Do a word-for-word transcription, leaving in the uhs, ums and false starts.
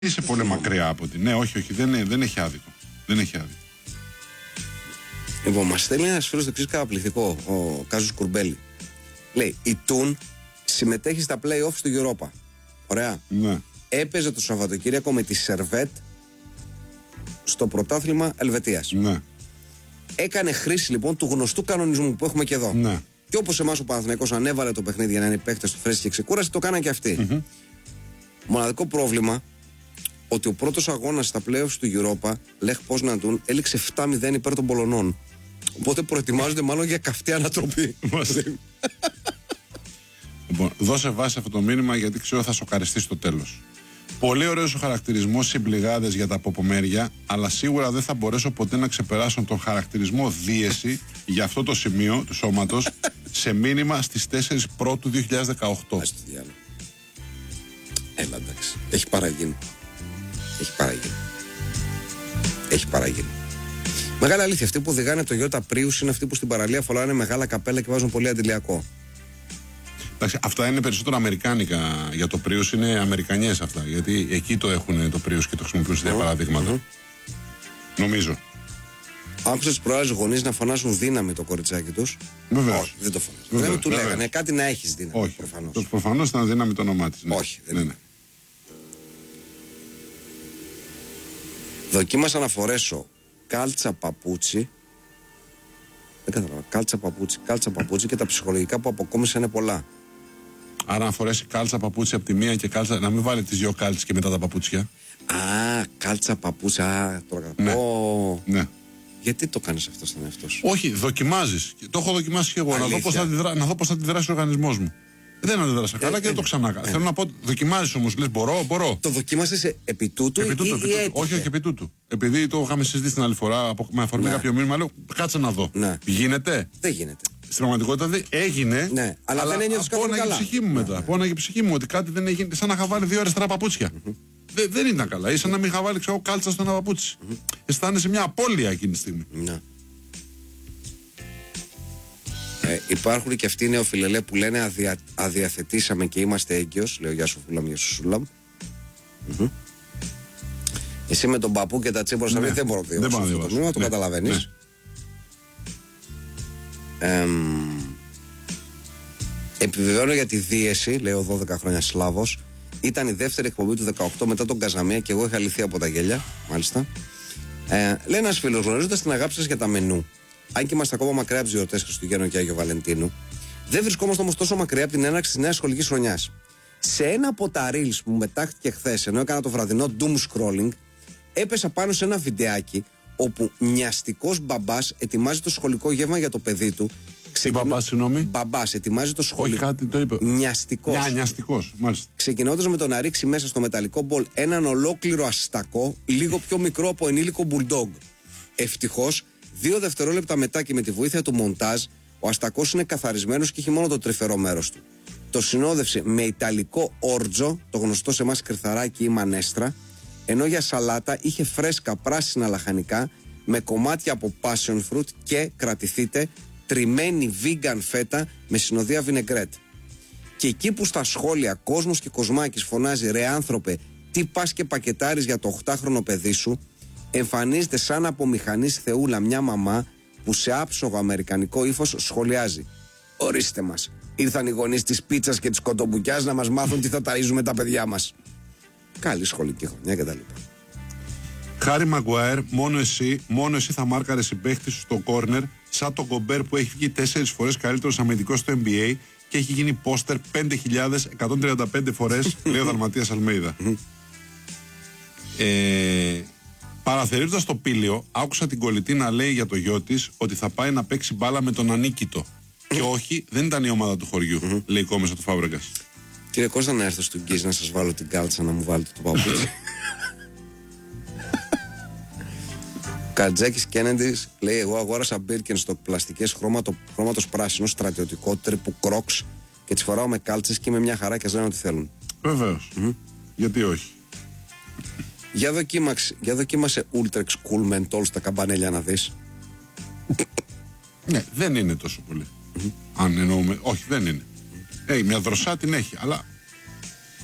είσαι πολύ μακριά από την. Ναι, όχι, όχι, δεν, δεν έχει άδικο. Δεν έχει άδικο. Λοιπόν, μας στέλνει ένας φίλος το εξής καταπληκτικό, ο Κάζος Κουρμπέλη. Λέει, η Τουν συμμετέχει στα play-offs του Europa. Ωραία. Ναι. Έπαιζε το Σαββατοκύριακο με τη Σερβέτ στο πρωτάθλημα Ελβετίας. Ναι. Έκανε χρήση λοιπόν του γνωστού κανονισμού που έχουμε και εδώ. Ναι. Και όπως εμάς ο Παναθηναϊκός ανέβαλε το παιχνίδι για να είναι παίκτες του φρέσκη και ξεκούραση, το κάναν και αυτοί. Mm-hmm. Μοναδικό πρόβλημα, ότι ο πρώτος αγώνας στα play-offs του Europa, Λεχ Πόσναντουν, έληξε επτά μηδέν υπέρ των Πολωνών. Οπότε προετοιμάζονται μάλλον για καυτή ανατροπή. Λοιπόν, δώσε βάση αυτό το μήνυμα, γιατί ξέρω θα σοκαριστεί στο τέλος. Πολύ ωραίος ο χαρακτηρισμός συμπληγάδες για τα αποπομέρια, αλλά σίγουρα δεν θα μπορέσω ποτέ να ξεπεράσω τον χαρακτηρισμό δίεση για αυτό το σημείο του σώματος σε μήνυμα στις τέσσερις Πρώτου δύο χιλιάδες δεκαοκτώ. Ας το διάλογο. Έλα, εντάξει. Έχει παραγίνει. Έχει παραγίνει. Έχει παραγίνει. Μεγάλη αλήθεια. Αυτοί που οδηγάνε το Toyota Prius είναι αυτοί που στην παραλία φοράνε μεγάλα καπέλα και βάζουν πολύ αντιλιακό. Εντάξει, αυτά είναι περισσότερο αμερικάνικα. Για το Prius είναι αμερικανιές αυτά. Γιατί εκεί το έχουν το Prius και το χρησιμοποιούν σε τέτοια παραδείγματα. Mm-hmm. Νομίζω. Άκουσα τις προάλλες γονείς να φωνάσουν δύναμη το κοριτσάκι τους. Βεβαίως. Όχι, δεν το φωνάζουν. Δύναμη του λέγανε. Κάτι να έχεις δύναμη. Όχι. Προφανώς. Προφανώς ήταν δύναμη το όνομά της. Ναι. Όχι. Δεν ναι, ναι. Δοκίμασα να φορέσω κάλτσα παπούτσι. Δεν κατάλαβα. Κάλτσα παπούτσι, κάλτσα παπούτσι και τα ψυχολογικά που αποκόμισα είναι πολλά. Άρα να φορέσει κάλτσα παπούτσι από τη μία και κάλτσα. Να μην βάλει τις δύο κάλτσες και μετά τα παπούτσια. Α, κάλτσα παπούτσι. Α, τώρα ναι. Oh. ναι. Γιατί το κάνεις αυτό στον εαυτό σου? Όχι, δοκιμάζεις. Το έχω δοκιμάσει και εγώ. Να δω πώς θα αντιδρά, να δω πώς θα αντιδράσει ο οργανισμός μου. Δεν αντιδράσα καλά ε, και δεν το ξανά έκανα. Θέλω να πω, δοκιμάζεις όμως, λες μπορώ, μπορώ. Το δοκίμασες επί τούτου επί τούτου, ή, επί ή τούτου. Όχι, όχι, επί τούτου. Επειδή το είχαμε συζητήσει την άλλη φορά με αφορμή ναι. κάποιο μήνυμα, λέω κάτσε να δω. Ναι. Γίνεται? Δεν γίνεται. Στην πραγματικότητα δεν έγινε. Ναι, αλλά, αλλά δεν ένιωθες καθόλου καλά. Πόναγε η ψυχή μου μετά. Ναι. Πόναγε η ψυχή μου ότι κάτι δεν έγινε. Σαν να είχα βάλει δύο αριστερά παπούτσια. Mm-hmm. Δε, δεν ήταν καλά. Ή σαν να μην είχα βάλει ξέρω, κάλτσα στο ένα παπούτσι. Mm-hmm. Αισθάνεσαι μια απώλεια εκείνη τη στιγμή. Ναι. Ε, υπάρχουν και αυτοί οι νεοφιλελέ που λένε αδια, αδιαθετήσαμε και είμαστε έγκυος. Λέω γεια σου Φούλαμ, γεια σου Σούλαμ. Mm-hmm. Εσύ με τον παππού και τα τσίπρα ναι. δεν μπορώ να διαβάσω αυτό το μήνυμα, ναι. το καταλαβαίνεις. Ναι. Ε, επιβεβαιώνω για τη δίεση, λέω δώδεκα χρόνια Σλάβος. Ήταν η δεύτερη εκπομπή του δεκαοκτώ μετά τον Καζαμία και εγώ είχα λυθεί από τα γέλια. Μάλιστα. Ε, λέει ένας φίλος, γνωρίζοντας την αγάπη σας για τα μενού, αν και είμαστε ακόμα μακριά από τις γιορτές Χριστουγέννων και Άγιο Βαλεντίνου, δεν βρισκόμαστε όμως τόσο μακριά από την έναρξη της νέας σχολικής χρονιάς. Σε ένα από τα reels που μου μετάχθηκε χθες, ενώ έκανα το βραδινό doom scrolling, έπεσα πάνω σε ένα βιντεάκι όπου νοιαστικός μπαμπάς ετοιμάζει το σχολικό γεύμα για το παιδί του. Τι μπαμπάς, συγγνώμη? Μπαμπάς ετοιμάζει το σχολικό. Όχι, κάτι το είπε. Νοιαστικός. Νια, νοιαστικός, μάλιστα. Ξεκινώντας με το να ρίξει μέσα στο μεταλλικό μπολ έναν ολόκληρο αστακό, λίγο πιο μικρό από ενήλικο μπουλντόγκ. Ευτυχώς, δύο δευτερόλεπτα μετά και με τη βοήθεια του μοντάζ, ο αστακός είναι καθαρισμένος και έχει μόνο το τρυφερό μέρος του. Το συνόδευσε με ιταλικό όρτζο, το γνωστό σε εμάς κρυθαράκι ή μανέστρα, ενώ για σαλάτα είχε φρέσκα πράσινα λαχανικά με κομμάτια από passion fruit και, κρατηθείτε, τριμμένη vegan φέτα με συνοδεία βινεγκρέτ. Και εκεί που στα σχόλια κόσμος και κοσμάκης φωνάζει «Ρε άνθρωπε, τι πας και πακετάρεις για το οχτάχρονο παιδί σου», εμφανίζεται σαν από μηχανής θεούλα μια μαμά που σε άψογο αμερικανικό ύφος σχολιάζει «Ορίστε μας, ήρθαν οι γονείς της πίτσας και της κοτομπουκιάς να μας μάθουν τι θα ταΐζουμε τα παιδιά μας». Καλή σχολική χρονιά κτλ. Χάρη Μαγκουάερ, μόνο εσύ, μόνο εσύ θα μάρκαρε συμπαίχτη σου στο κόρνερ, σαν τον Κομπέρ που έχει βγει τέσσερις φορές καλύτερος αμυντικός στο N B A και έχει γίνει πόστερ πέντε χιλιάδες εκατόν τριάντα πέντε φορές, λέει ο Δαλματίας Αλμέιδα. ε, Παραθερίζοντας το Πήλιο, άκουσα την κολλητή να λέει για το γιο της ότι θα πάει να παίξει μπάλα με τον Ανίκητο. Και όχι, δεν ήταν η ομάδα του χωριού, λέει η κόμμεσα του Φάμπρεγκας. Κύριε Κώστα, να έρθω στον Γκίζ να σας βάλω την κάλτσα να μου βάλετε το παπούτσι. Καρτζάκης Κένεντης λέει: εγώ αγόρασα Birkenstock πλαστικές χρώματο, χρώματος πράσινο, στρατιωτικό, τρίπου κρόξ και τις φοράω με κάλτσες και με μια χαρά και ας λένε ό,τι θέλουν. Βεβαίως. Mm-hmm. Γιατί όχι. Για, δοκίμαξε, για δοκίμασε Ultrex Cool Menthol στα καμπανέλια να δεις. Ναι, δεν είναι τόσο πολύ. Mm-hmm. Αν εννοούμε. Όχι, δεν είναι. Mm-hmm. Hey, μια δροσά την έχει, αλλά